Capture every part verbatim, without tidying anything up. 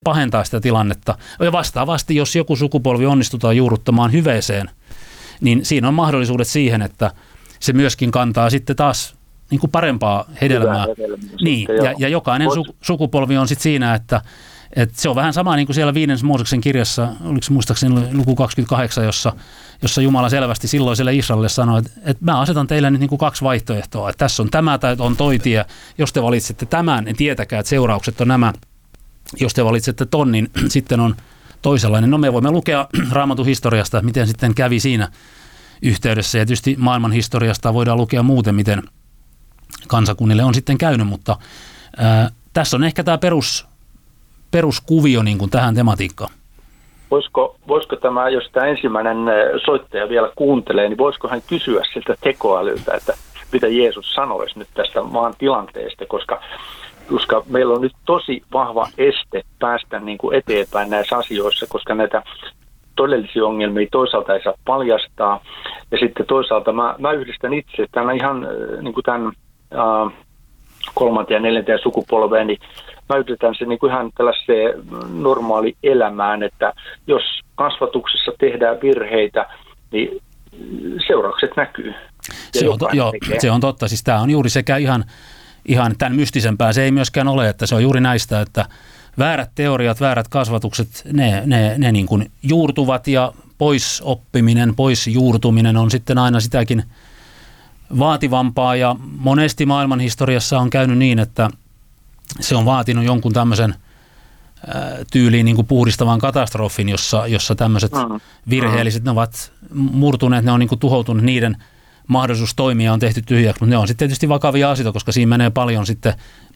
pahentaa sitä tilannetta. Ja vastaavasti, jos joku sukupolvi onnistutaan juurruttamaan hyveeseen, niin siinä on mahdollisuudet siihen, että se myöskin kantaa sitten taas niin kuin parempaa hedelmää. Niin, ja, ja jokainen su- sukupolvi on sitten siinä, että, että se on vähän sama niin kuin siellä viidennes Mooseksen kirjassa, oliko se muistaakseni luku kaksikymmentäkahdeksan, jossa, jossa Jumala selvästi silloiselle Israelille sanoi, että, että mä asetan teille nyt niin kuin kaksi vaihtoehtoa, että tässä on tämä tai on toi tie. Jos te valitsette tämän, niin tietäkää, että seuraukset on nämä. Jos te valitsette ton, niin sitten on toisenlainen. No me voimme lukea Raamatun historiasta, miten sitten kävi siinä yhteydessä. Ja tietysti maailman historiasta voidaan lukea muuten, miten kansakunnille on sitten käynyt. Mutta ää, tässä on ehkä tämä perus, peruskuvio niin kuin tähän tematiikkaan. Voisiko, voisiko tämä, jos tämä ensimmäinen soittaja vielä kuuntelee, niin voisiko hän kysyä siltä tekoälyltä, että mitä Jeesus sanoisi nyt tästä maan tilanteesta, koska koska meillä on nyt tosi vahva este päästä niin kuin eteenpäin näissä asioissa, koska näitä todellisia ongelmia toisaalta ei saa paljastaa. Ja sitten toisaalta mä, mä yhdistän itse tämän ihan niin kuin tämän äh, kolmanteen ja neljänteen sukupolveen, niin mä yhdistän sen niin kuin ihan tällaiseen normaali elämään, että jos kasvatuksessa tehdään virheitä, niin seuraukset näkyy. Se on, to, joo, se on totta. Siis tämä on juuri sekä ihan Ihan tämän mystisempää se ei myöskään ole, että se on juuri näistä, että väärät teoriat, väärät kasvatukset, ne, ne, ne niin kuin juurtuvat ja pois oppiminen, pois juurtuminen on sitten aina sitäkin vaativampaa ja monesti maailmanhistoriassa on käynyt niin, että se on vaatinut jonkun tämmöisen tyyliin niin kuin puhdistavan katastrofin, jossa, jossa tämmöiset virheelliset, ne ovat murtuneet, ne on niin kuin tuhoutunut niiden mahdollisuus toimia on tehty tyhjäksi, mutta ne on sitten tietysti vakavia asioita, koska siinä menee paljon sitten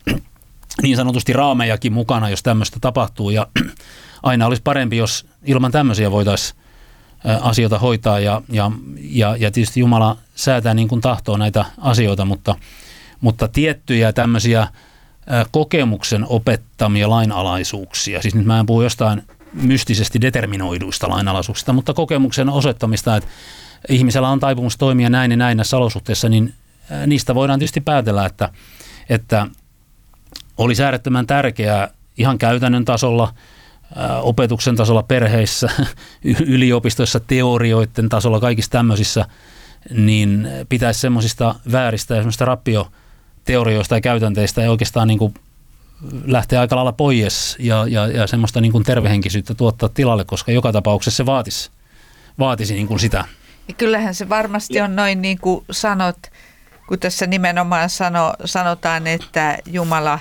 niin sanotusti raamejakin mukana, jos tämmöistä tapahtuu. Ja aina olisi parempi, jos ilman tämmöisiä voitaisiin asioita hoitaa ja, ja, ja, ja tietysti Jumala säätää niin kuin tahtoo näitä asioita, mutta, mutta tiettyjä tämmöisiä kokemuksen opettamia lainalaisuuksia, siis nyt mä en puhu jostain mystisesti determinoiduista lainalaisuuksista, mutta kokemuksen osoittamista, että ihmisellä on taipumus toimia näin ja näin näissä olosuhteissa, niin niistä voidaan tietysti päätellä, että, että olisi äärettömän tärkeää ihan käytännön tasolla, opetuksen tasolla perheissä, yliopistoissa, teorioiden tasolla, kaikissa tämmöisissä, niin pitäisi semmoisista vääristä ja semmoisista rappioteorioista ja käytänteistä ei oikeastaan niin kuin lähteä aika lailla pois ja, ja, ja semmoista niin kuin tervehenkisyyttä tuottaa tilalle, koska joka tapauksessa se vaatisi, vaatisi niin kuin sitä. Ja kyllähän se varmasti on noin niin kuin sanot, kun tässä nimenomaan sano, sanotaan, että Jumala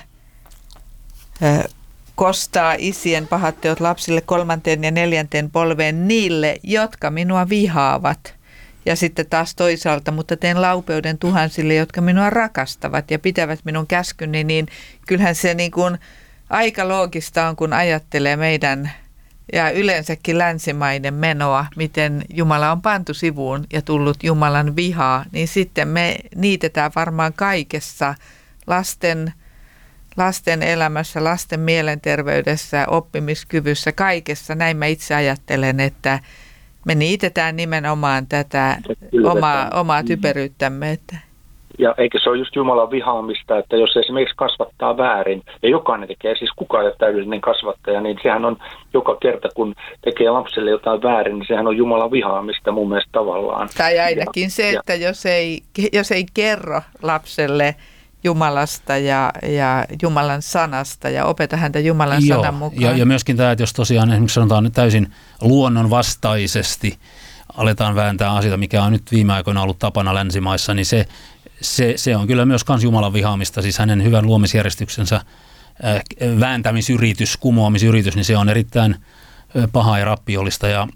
ö, kostaa isien pahat teot lapsille kolmanteen ja neljänteen polveen niille, jotka minua vihaavat. Ja sitten taas toisaalta, mutta teen laupeuden tuhansille, jotka minua rakastavat ja pitävät minun käskyni, niin kyllähän se niin kuin aika loogista on, kun ajattelee meidän ja yleensäkin länsimaiden menoa, miten Jumala on pantu sivuun ja tullut Jumalan vihaa, niin sitten me niitetään varmaan kaikessa lasten, lasten elämässä, lasten mielenterveydessä, oppimiskyvyssä, kaikessa. Näin mä itse ajattelen, että me niitetään nimenomaan tätä omaa, omaa typeryyttämme. Että. Ja eikö se ole just Jumalan vihaamista, että jos esimerkiksi kasvattaa väärin, ja jokainen tekee, siis kukaan ei ole täydellinen kasvattaja, niin sehän on joka kerta, kun tekee lapselle jotain väärin, niin sehän on Jumalan vihaamista mun mielestä tavallaan. Tai ainakin ja, se, että ja, jos, ei, jos ei kerro lapselle Jumalasta ja, ja Jumalan sanasta ja opeta häntä Jumalan Joo, sanan mukaan. Ja, ja myöskin tämä, että jos tosiaan esimerkiksi sanotaan täysin luonnonvastaisesti aletaan vääntää asioita, mikä on nyt viime aikoina ollut tapana länsimaissa, niin se, se, se on kyllä myös kans Jumalan vihaamista, siis hänen hyvän luomisjärjestyksensä vääntämisyritys, kumoamisyritys, niin se on erittäin paha ja rappiollista ja,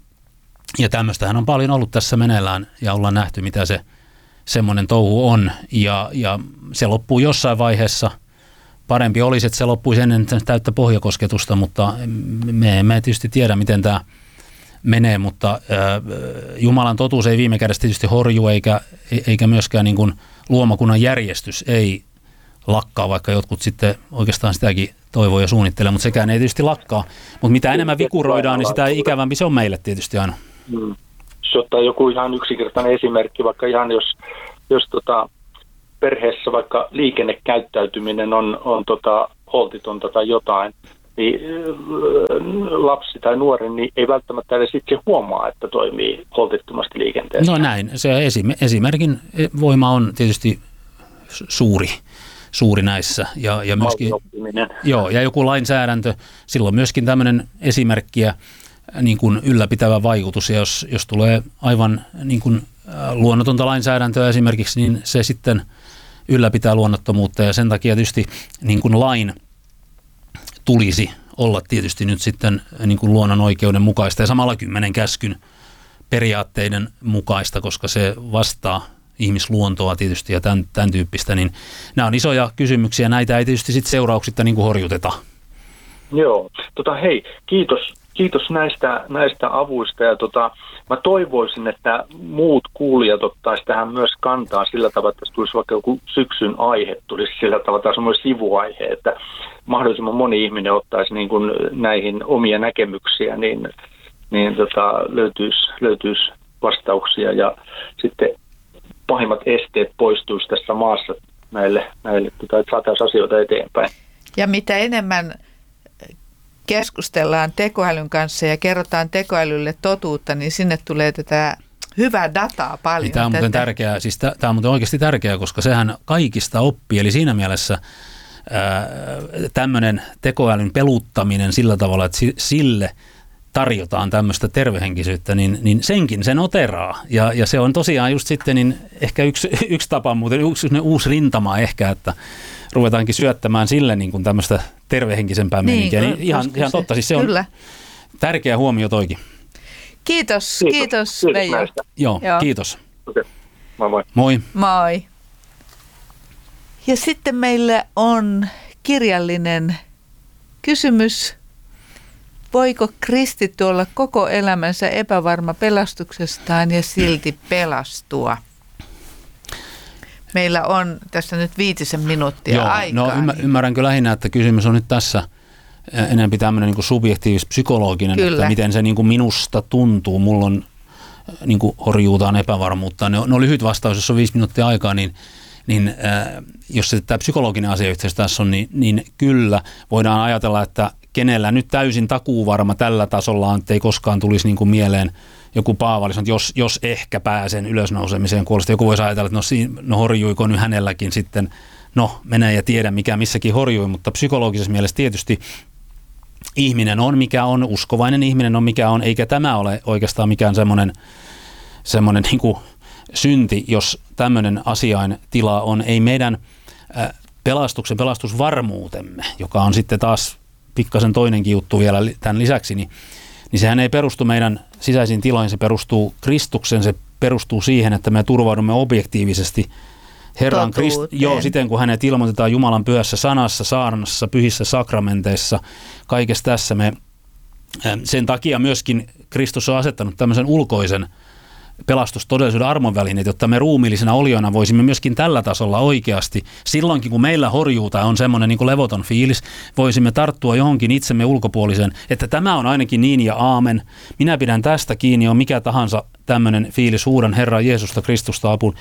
ja tämmöistähän on paljon ollut tässä meneillään ja ollaan nähty, mitä se semmoinen touhu on ja, ja se loppuu jossain vaiheessa. Parempi olisi, että se loppuisi ennen täyttä pohjakosketusta, mutta me emme tietysti tiedä, miten tämä menee, mutta äh, Jumalan totuus ei viime kädessä tietysti horju eikä, eikä myöskään niin kuin luomakunnan järjestys ei lakkaa, vaikka jotkut sitten oikeastaan sitäkin toivoo ja suunnittelee, mutta sekään ei tietysti lakkaa. Mutta mitä enemmän vikuroidaan, niin sitä ikävämpi se on meille tietysti aina. Hmm. Jos ottaa joku ihan yksinkertainen esimerkki, vaikka ihan jos, jos tota perheessä vaikka liikennekäyttäytyminen on, on tota holtitonta tai jotain, niin lapsi tai nuori niin ei välttämättä edes itse huomaa, että toimii holtittomasti liikenteessä. No näin. Se esimerkin voima on tietysti suuri, suuri näissä. Ja, ja, myöskin, joo, ja joku lainsäädäntö, silloin myöskin tämmöinen esimerkkiä niin kuin ylläpitävä vaikutus. Ja jos, jos tulee aivan niin kuin luonnotonta lainsäädäntöä esimerkiksi, niin se sitten ylläpitää luonnottomuutta. Ja sen takia tietysti niin kuin lain tulisi olla tietysti nyt sitten niin kuin luonnon oikeuden mukaista ja samalla kymmenen käskyn periaatteiden mukaista, koska se vastaa ihmisluontoa tietysti ja tämän, tämän tyyppistä, niin nämä on isoja kysymyksiä, näitä ei tietysti sitten seurauksitta niin kuin horjuteta. Joo, tota hei, kiitos, kiitos näistä, näistä avuista ja tota, mä toivoisin, että muut kuulijat ottaisi tähän myös kantaa sillä tavalla, että tulisi vaikka joku syksyn aihe, tulisi sillä tavalla tai semmoinen sivuaihe, että mahdollisimman moni ihminen ottaisi niin kuin näihin omia näkemyksiä, niin, niin tota, löytyisi, löytyisi vastauksia ja sitten pahimmat esteet poistuisi tässä maassa näille, näille että saataisiin asioita eteenpäin. Ja mitä enemmän keskustellaan tekoälyn kanssa ja kerrotaan tekoälylle totuutta, niin sinne tulee tätä hyvää dataa paljon. Niin, tämä on muuten tärkeää, siis tämä, tämä on muuten oikeasti tärkeää, koska sehän kaikista oppii, eli siinä mielessä ää, tämmöinen tekoälyn peluttaminen sillä tavalla, että sille tarjotaan tämmöistä tervehenkisyyttä, niin, niin senkin sen oteraa. Ja, ja se on tosiaan just sitten niin ehkä yksi, yksi tapa, muuten yksi uusi rintama ehkä, että ruvetaankin syöttämään sille niin kuin tämmöistä tervehenkisempää niin, meininkiä. Niin ihan, ihan totta, siis se on Kyllä. tärkeä huomio toikin. Kiitos, kiitos, kiitos Veijo. Joo, Joo, kiitos. Okay. Moi moi. Moi. Moi. Ja sitten meillä on kirjallinen kysymys. Voiko kristitty olla koko elämänsä epävarma pelastuksestaan ja silti pelastua? Meillä on tässä nyt viitisen minuuttia Joo, aikaa. No ymmär, ymmärränkö lähinnä, että kysymys on nyt tässä enemmän tämmöinen niin kuin subjektiivis-psykologinen, Kyllä. että miten se niin kuin minusta tuntuu. Mulla on niin kuin horjuutaan epävarmuutta. No, no lyhyt vastaus, jos on viisi minuuttia aikaa, niin, niin äh, jos se tämä psykologinen asiayhteys tässä on, niin, niin kyllä voidaan ajatella, että kenellä nyt täysin takuuvarma tällä tasolla on, että ei koskaan tulisi niin kuin mieleen joku Paavali, että jos, jos ehkä pääsen ylösnousemiseen kuulosta. Joku voisi ajatella, että no, siinä, no horjuiko nyt hänelläkin sitten, no menee ja tiedä mikä missäkin horjui, mutta psykologisessa mielessä tietysti ihminen on mikä on, uskovainen ihminen on mikä on, eikä tämä ole oikeastaan mikään semmoinen, semmoinen niin kuin synti, jos tämmöinen asiaintila on. Ei meidän äh, pelastuksen, pelastusvarmuutemme, joka on sitten taas pikkasen toinenkin juttu vielä tämän lisäksi, niin, niin sehän ei perustu meidän sisäisiin tiloihin, se perustuu Kristuksen, se perustuu siihen, että me turvaudumme objektiivisesti Herran Krist, joo, siten kun hänet ilmoitetaan Jumalan pyhässä sanassa, saarnassa, pyhissä sakramenteissa, kaikessa tässä me, sen takia myöskin Kristus on asettanut tämmöisen ulkoisen pelastustodellisuuden armonvälineet, jotta me ruumiillisena olioina voisimme myöskin tällä tasolla oikeasti, silloinkin kun meillä horjuu tai on semmoinen niin kuin levoton fiilis, voisimme tarttua johonkin itsemme ulkopuoliseen, että tämä on ainakin niin ja aamen. Minä pidän tästä kiinni, on mikä tahansa tämmöinen fiilis, huudan Herran Jeesusta Kristusta apuun.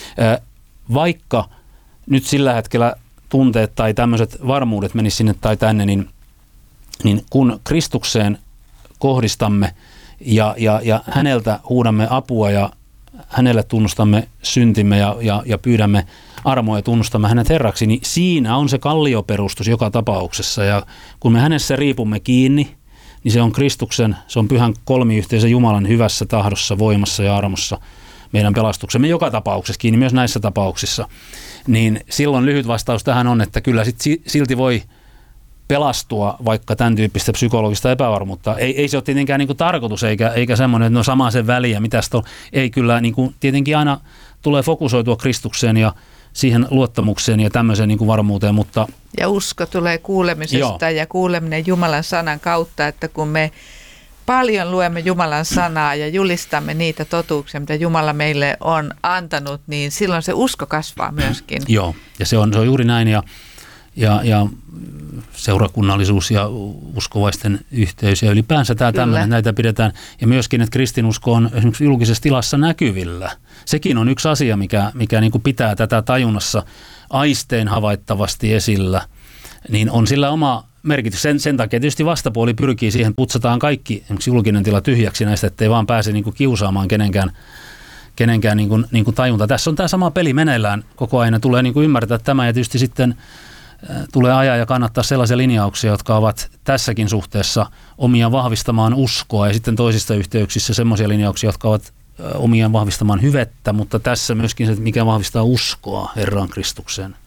Vaikka nyt sillä hetkellä tunteet tai tämmöiset varmuudet menisivät sinne tai tänne, niin, niin kun Kristukseen kohdistamme ja, ja, ja häneltä huudamme apua ja hänelle tunnustamme syntimme ja, ja, ja pyydämme armoa ja tunnustamme hänet Herraksi, niin siinä on se kallioperustus joka tapauksessa. Ja kun me hänessä riipumme kiinni, niin se on Kristuksen, se on pyhän kolmiyhteisön Jumalan hyvässä tahdossa, voimassa ja armossa meidän pelastuksemme joka tapauksessa, kiinni myös näissä tapauksissa. Niin silloin lyhyt vastaus tähän on, että kyllä sit silti voi pelastua vaikka tämän tyyppistä psykologista epävarmuutta. Ei, ei se ole tietenkään niin kuin tarkoitus, eikä, eikä semmoinen, että no sama sen väliä, mitä sitä on. Ei kyllä, niin kuin, tietenkin aina tulee fokusoitua Kristukseen ja siihen luottamukseen ja tämmöiseen niin kuin varmuuteen, mutta... Ja usko tulee kuulemisesta Joo. ja kuuleminen Jumalan sanan kautta, että kun me paljon luemme Jumalan sanaa ja julistamme niitä totuuksia, mitä Jumala meille on antanut, niin silloin se usko kasvaa myöskin. Joo, ja se on, se on juuri näin, ja, ja, ja seurakunnallisuus ja uskovaisten yhteys ja ylipäänsä tämä tämmöinen, näitä pidetään, ja myöskin, että kristinusko on esimerkiksi julkisessa tilassa näkyvillä. Sekin on yksi asia, mikä, mikä niin kuin pitää tätä tajunnassa aistein havaittavasti esillä, niin on sillä oma merkitys. Sen, sen takia tietysti vastapuoli pyrkii siihen, putsataan kaikki esimerkiksi julkinen tila tyhjäksi näistä, ettei vaan pääse niin kuin kiusaamaan kenenkään, kenenkään niin kuin, niin kuin tajunta. Tässä on tämä sama peli meneillään koko ajan, tulee niin kuin ymmärtää tämä ja tietysti sitten äh, tulee ajaa ja kannattaa sellaisia linjauksia, jotka ovat tässäkin suhteessa omia vahvistamaan uskoa ja sitten toisissa yhteyksissä semmoisia linjauksia, jotka ovat äh, omia vahvistamaan hyvettä, mutta tässä myöskin se, mikä vahvistaa uskoa Herran Kristukseen.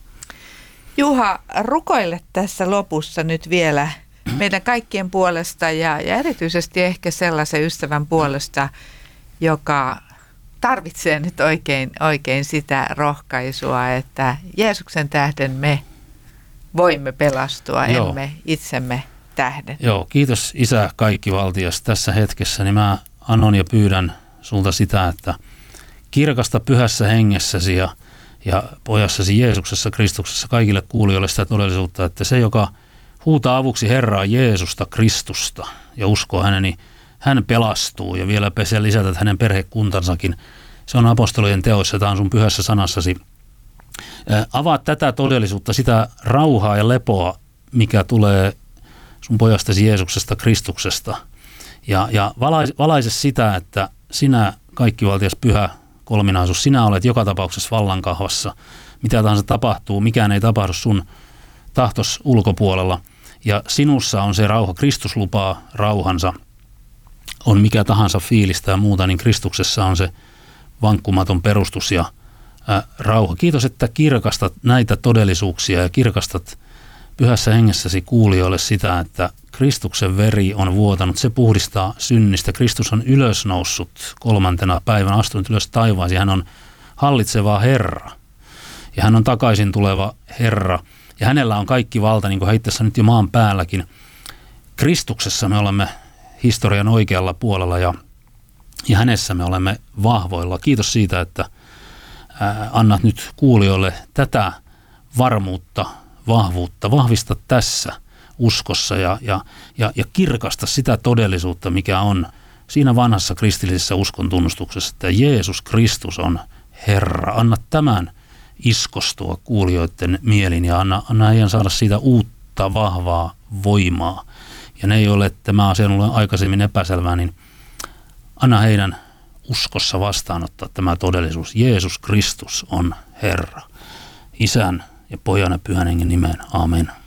Juha, rukoile tässä lopussa nyt vielä meidän kaikkien puolesta ja, ja erityisesti ehkä sellaisen ystävän puolesta, joka tarvitsee nyt oikein, oikein sitä rohkaisua, että Jeesuksen tähden me voimme pelastua, Joo. emme itsemme tähden. Joo, kiitos Isä kaikkivaltias tässä hetkessä, niin mä annon ja pyydän sulta sitä, että kirkasta pyhässä hengessäsi ja ja pojassasi Jeesuksessa Kristuksessa kaikille kuulijoille sitä todellisuutta, että se, joka huutaa avuksi Herraa Jeesusta Kristusta ja uskoo hänen, niin hän pelastuu ja vielä pesee lisätä hänen perhekuntansakin. Se on apostolien teoissa, tämä on sun pyhässä sanassasi. Avaa tätä todellisuutta, sitä rauhaa ja lepoa, mikä tulee sun pojastasi Jeesuksesta Kristuksesta. Ja, ja valaise, valaise sitä, että sinä kaikkivaltias pyhä kolminaisuus, sinä olet joka tapauksessa vallankahvassa. Mitä tahansa tapahtuu, mikään ei tapahdu sun tahtos ulkopuolella. Ja sinussa on se rauha, Kristus lupaa rauhansa. On mikä tahansa fiilistä ja muuta, niin Kristuksessa on se vankkumaton perustus ja ää, rauha. Kiitos, että kirkastat näitä todellisuuksia ja kirkastat pyhässä hengessäsi kuulijoille sitä, että Kristuksen veri on vuotanut, se puhdistaa synnistä. Kristus on ylösnoussut kolmantena päivänä, astunut ylös taivaaseen. Hän on hallitseva Herra ja hän on takaisin tuleva Herra. Ja hänellä on kaikki valta, niin kuin hän itse nyt jo maan päälläkin. Kristuksessa me olemme historian oikealla puolella ja, ja hänessä me olemme vahvoilla. Kiitos siitä, että ää, annat nyt kuulijoille tätä varmuutta, vahvuutta. Vahvista tässä uskossa ja, ja, ja, ja kirkasta sitä todellisuutta, mikä on siinä vanhassa kristillisessä uskon tunnustuksessa, että Jeesus Kristus on Herra. Anna tämän iskostua kuulijoiden mielin ja anna, anna heidän saada siitä uutta vahvaa voimaa. Ja ne, joille tämä asia on ollut aikaisemmin epäselvää, niin anna heidän uskossa vastaanottaa tämä todellisuus. Jeesus Kristus on Herra. Isän ja Pojan ja Pyhän Hengen nimeen. Amen.